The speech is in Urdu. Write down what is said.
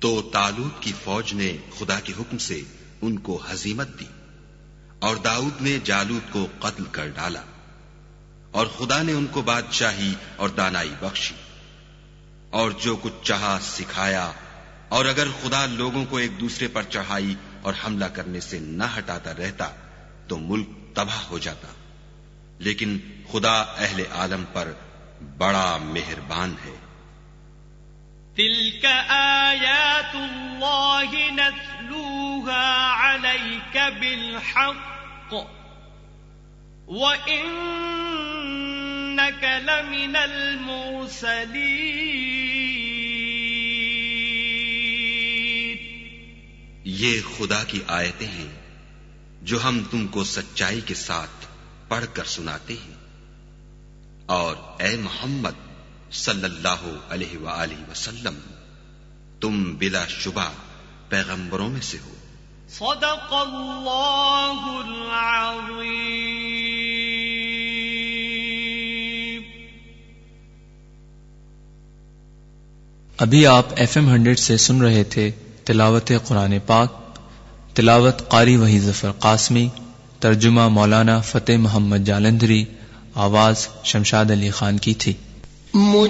تو طالوت کی فوج نے خدا کے حکم سے ان کو ہزیمت دی، اور داؤد نے جالوت کو قتل کر ڈالا، اور خدا نے ان کو بادشاہی اور دانائی بخشی، اور جو کچھ چاہا سکھایا، اور اگر خدا لوگوں کو ایک دوسرے پر چڑھائی اور حملہ کرنے سے نہ ہٹاتا رہتا تو ملک تباہ ہو جاتا، لیکن خدا اہل عالم پر بڑا مہربان ہے۔ تلك آیات اللہ نتلوها علیک بالحق وإنک لمن المرسلین، یہ خدا کی آیتیں ہیں جو ہم تم کو سچائی کے ساتھ پڑھ کر سناتے ہیں، اور اے محمد صلی اللہ علیہ وآلہ وسلم تم بلا شبہ پیغمبروں میں سے ہو۔ صدق اللہ العظیم۔ ابھی آپ FM 100 سے سن رہے تھے تلاوت قرآن پاک، تلاوت قاری وحید ظفر قاسمی، ترجمہ مولانا فتح محمد جالندھری، آواز شمشاد علی خان کی تھی۔